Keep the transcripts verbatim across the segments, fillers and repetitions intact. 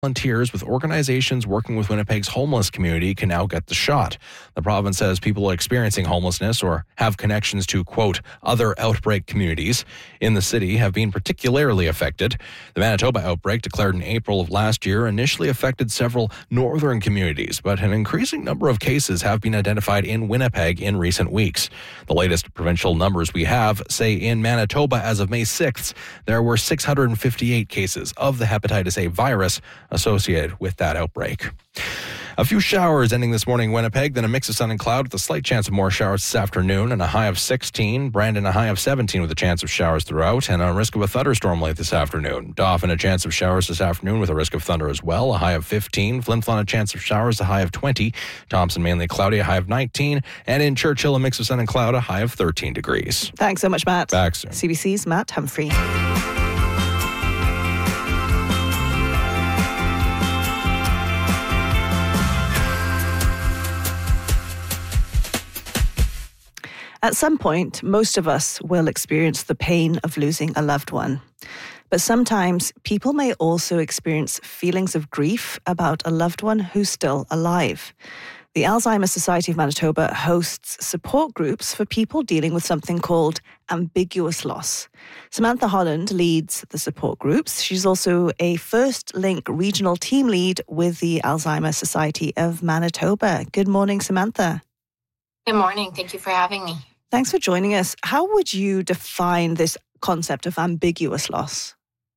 Volunteers with organizations working with Winnipeg's homeless community can now get the shot. The province says people experiencing homelessness or have connections to, quote, other outbreak communities in the city have been particularly affected. The Manitoba outbreak, declared in April of last year, initially affected several northern communities, but an increasing number of cases have been identified in Winnipeg in recent weeks. The latest provincial numbers we have say in Manitoba as of May sixth, there were six hundred fifty-eight cases of the hepatitis A virus associated with that outbreak. A few showers ending this morning in Winnipeg, then a mix of sun and cloud with a slight chance of more showers this afternoon and a high of sixteen. Brandon, a high of seventeen with a chance of showers throughout and a risk of a thunderstorm late this afternoon. Dauphin, a chance of showers this afternoon with a risk of thunder as well, a high of fifteen. Flin Flon, a chance of showers, a high of twenty. Thompson, mainly cloudy, a high of nineteen. And in Churchill, a mix of sun and cloud, a high of thirteen degrees. Thanks so much, Matt. Back soon. C B C's Matt Humphrey. At some point, most of us will experience the pain of losing a loved one. But sometimes people may also experience feelings of grief about a loved one who's still alive. The Alzheimer's Society of Manitoba hosts support groups for people dealing with something called ambiguous loss. Samantha Holland leads the support groups. She's also a First Link regional team lead with the Alzheimer's Society of Manitoba. Good morning, Samantha. Good morning. Thank you for having me. Thanks for joining us. How would you define this concept of ambiguous loss?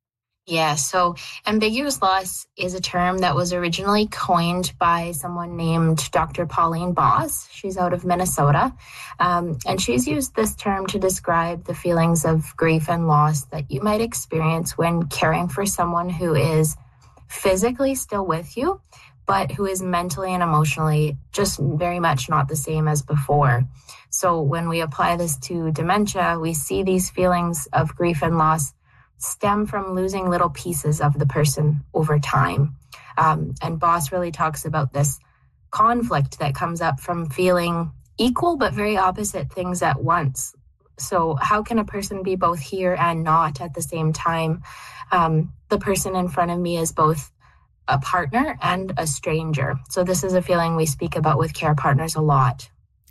Yeah, so ambiguous loss is a term that was originally coined by someone named Doctor Pauline Boss. She's out of Minnesota, um, and she's used this term to describe the feelings of grief and loss that you might experience when caring for someone who is physically still with you, but who is mentally and emotionally just very much not the same as before. So when we apply this to dementia, we see these feelings of grief and loss stem from losing little pieces of the person over time. Um, and Boss really talks about this conflict that comes up from feeling equal but very opposite things at once. So how can a person be both here and not at the same time? Um, the person in front of me is both a partner and a stranger. So this is a feeling we speak about with care partners a lot.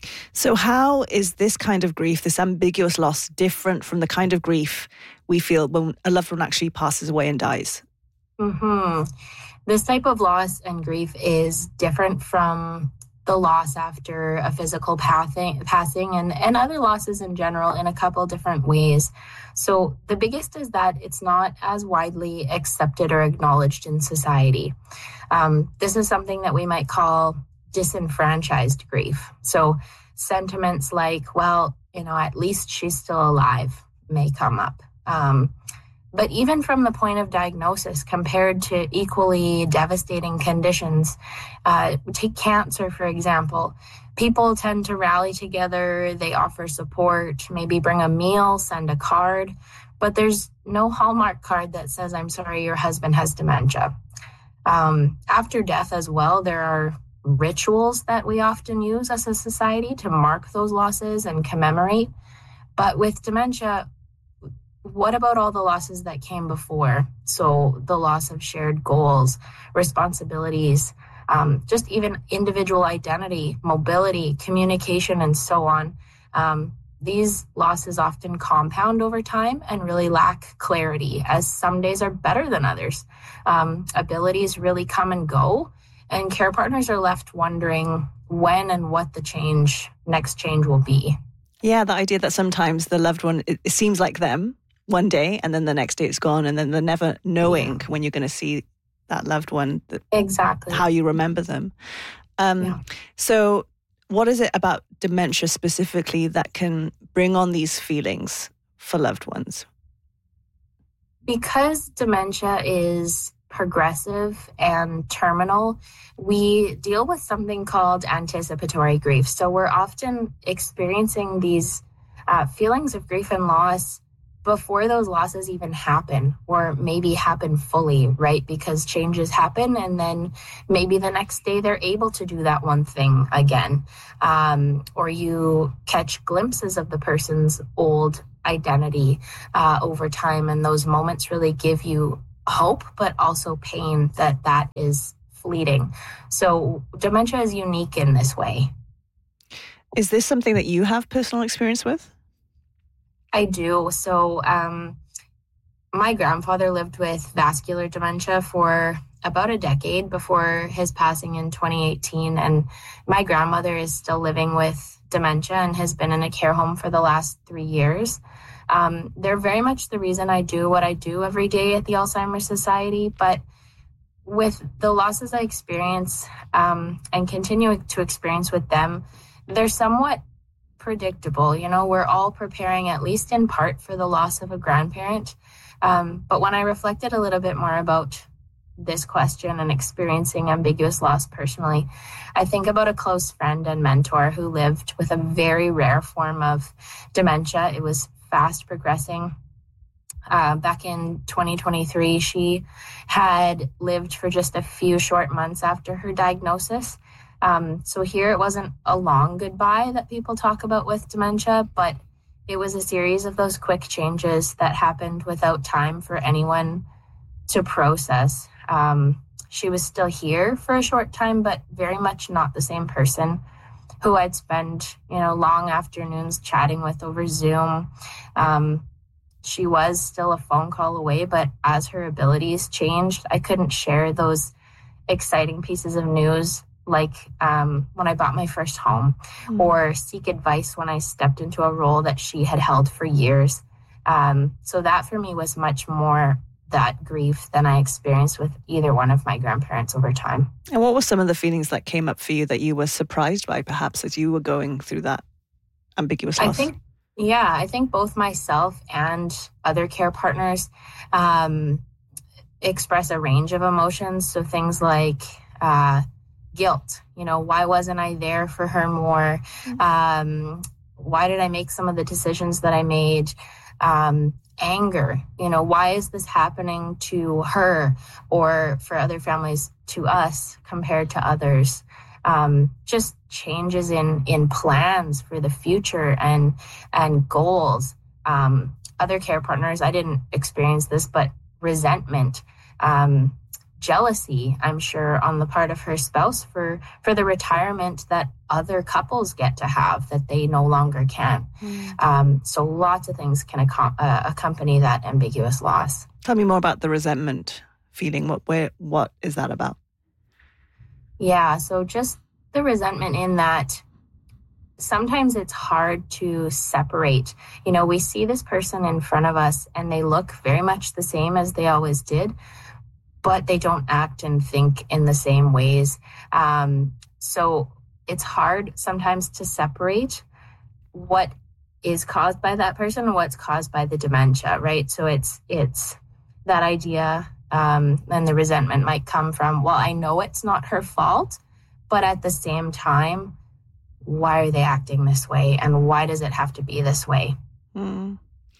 So how is this kind of grief, this ambiguous loss, different from the kind of grief we feel when a loved one actually passes away and dies? Mm-hmm. This type of loss and grief is different from the loss after a physical passing, passing and, and other losses in general in a couple different ways. So the biggest is that it's not as widely accepted or acknowledged in society. Um, this is something that we might call disenfranchised grief. So sentiments like, well, you know, at least she's still alive may come up. Um, but even from the point of diagnosis, compared to equally devastating conditions, uh, take cancer, for example, people tend to rally together, they offer support, maybe bring a meal, send a card, but there's no Hallmark card that says, I'm sorry, your husband has dementia. Um, after death as well, there are rituals that we often use as a society to mark those losses and commemorate. But with dementia, what about all the losses that came before? So the loss of shared goals, responsibilities, um, just even individual identity, mobility, communication, and so on. Um, these losses often compound over time and really lack clarity, as some days are better than others. Um, abilities really come and go, and care partners are left wondering when and what the change, next change will be. Yeah, the idea that sometimes the loved one, it, it seems like them one day, and then the next day it's gone, and then they're never knowing yeah. when you're going to see that loved one, that, exactly how you remember them. Um, yeah. So what is it about dementia specifically that can bring on these feelings for loved ones? Because dementia is progressive and terminal, we deal with something called anticipatory grief. So we're often experiencing these uh, feelings of grief and loss before those losses even happen, or maybe happen fully, right? Because changes happen, and then maybe the next day they're able to do that one thing again. Um, or you catch glimpses of the person's old identity uh, over time, and those moments really give you hope, but also pain that that is fleeting. So dementia is unique in this way. Is this something that you have personal experience with? I do. So um, my grandfather lived with vascular dementia for about a decade before his passing in twenty eighteen. And my grandmother is still living with dementia and has been in a care home for the last three years. Um, they're very much the reason I do what I do every day at the Alzheimer's Society. But with the losses I experience um, and continue to experience with them, they're somewhat predictable. You know, we're all preparing, at least in part, for the loss of a grandparent. Um, but when I reflected a little bit more about this question and experiencing ambiguous loss personally, I think about a close friend and mentor who lived with a very rare form of dementia. It was fast progressing. Uh, back in twenty twenty-three, she had lived for just a few short months after her diagnosis. Um, so here it wasn't a long goodbye that people talk about with dementia, but it was a series of those quick changes that happened without time for anyone to process. Um, she was still here for a short time, but very much not the same person who I'd spend, you know, long afternoons chatting with over Zoom. Um, she was still a phone call away, but as her abilities changed, I couldn't share those exciting pieces of news like um, when I bought my first home, mm. or seek advice when I stepped into a role that she had held for years. Um, so that for me was much more that grief than I experienced with either one of my grandparents over time. And what were some of the feelings that came up for you that you were surprised by, perhaps, as you were going through that ambiguous loss? I think, yeah, I think both myself and other care partners um, express a range of emotions. So things like uh, guilt, you know, why wasn't I there for her more? Um, why did I make some of the decisions that I made? Um, anger, you know, why is this happening to her or for other families to us compared to others? Um, just changes in, in plans for the future and, and goals. Um, other care partners, I didn't experience this, but resentment, um, jealousy, I'm sure, on the part of her spouse for, for the retirement that other couples get to have that they no longer can. Mm. Um, so lots of things can ac- uh, accompany that ambiguous loss. Tell me more about the resentment feeling. What, where, what is that about? Yeah, so just the resentment in that sometimes it's hard to separate. You know, we see this person in front of us and they look very much the same as they always did, but they don't act and think in the same ways. Um, so it's hard sometimes to separate what is caused by that person and what's caused by the dementia, right? So it's it's that idea um, and the resentment might come from, well, I know it's not her fault, but at the same time, why are they acting this way? And why does it have to be this way? Mm.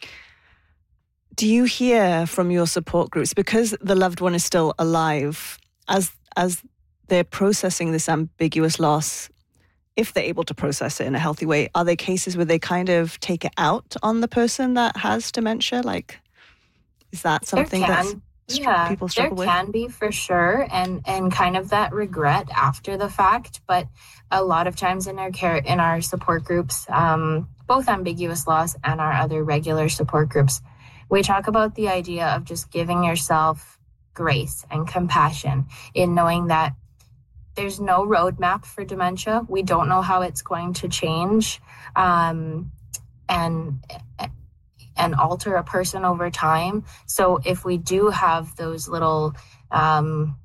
Do you hear from your support groups, because the loved one is still alive, as as they're processing this ambiguous loss, if they're able to process it in a healthy way, are there cases where they kind of take it out on the person that has dementia? Like, is that something that yeah, people struggle with? There can be, for sure, and and kind of that regret after the fact. But a lot of times in our care, in our support groups, um, both ambiguous loss and our other regular support groups, we talk about the idea of just giving yourself grace and compassion in knowing that there's no roadmap for dementia. We don't know how it's going to change um, and and alter a person over time. So if we do have those little um,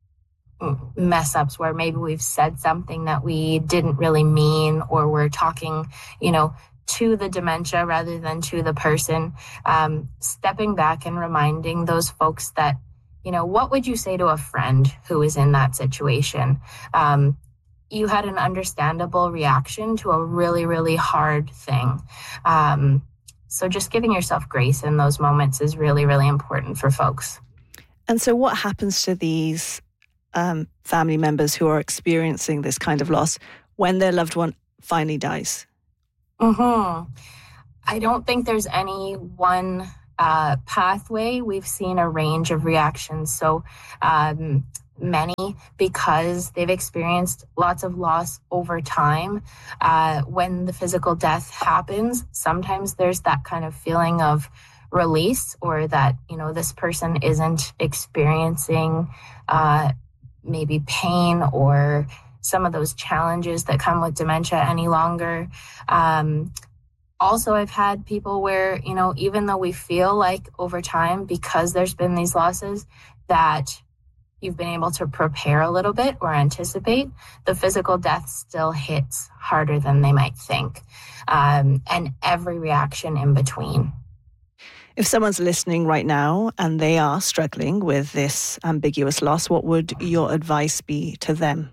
mess ups where maybe we've said something that we didn't really mean, or we're talking, you know, to the dementia rather than to the person, um, stepping back and reminding those folks that, you know, what would you say to a friend who is in that situation? Um, you had an understandable reaction to a really, really hard thing. Um, so just giving yourself grace in those moments is really, really important for folks. And so what happens to these um, family members who are experiencing this kind of loss when their loved one finally dies? Mm-hmm. I don't think there's any one uh, pathway, we've seen a range of reactions. So um, many, because they've experienced lots of loss over time, uh, when the physical death happens, sometimes there's that kind of feeling of release, or that, you know, this person isn't experiencing uh, maybe pain or some of those challenges that come with dementia any longer. Um, also, I've had people where, you know, even though we feel like over time, because there's been these losses, that you've been able to prepare a little bit or anticipate, the physical death still hits harder than they might think. Um, and every reaction in between. If someone's listening right now and they are struggling with this ambiguous loss, what would your advice be to them?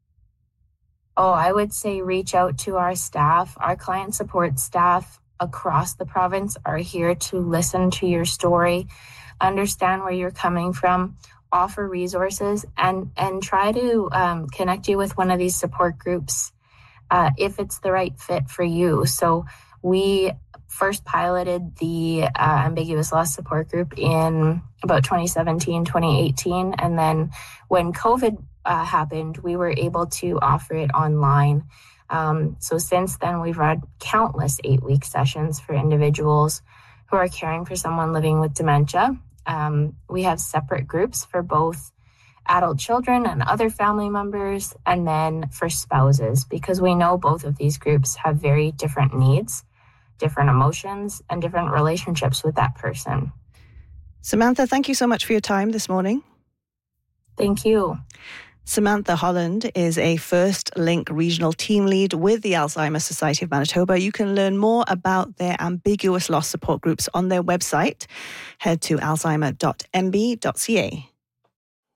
Oh, I would say reach out to our staff. Our client support staff across the province are here to listen to your story, understand where you're coming from, offer resources, and, and try to um, connect you with one of these support groups uh, if it's the right fit for you. So we first piloted the uh, ambiguous loss support group in about twenty seventeen, twenty eighteen. And then when COVID uh, happened, we were able to offer it online. Um, so since then, we've had countless eight-week sessions for individuals who are caring for someone living with dementia. Um, we have separate groups for both adult children and other family members, and then for spouses, because we know both of these groups have very different needs, different emotions, and different relationships with that person. Samantha, thank you so much for your time this morning. Thank you. Samantha Holland is a First Link regional team lead with the Alzheimer's Society of Manitoba. You can learn more about their ambiguous loss support groups on their website. Head to alzheimer dot m b dot c a.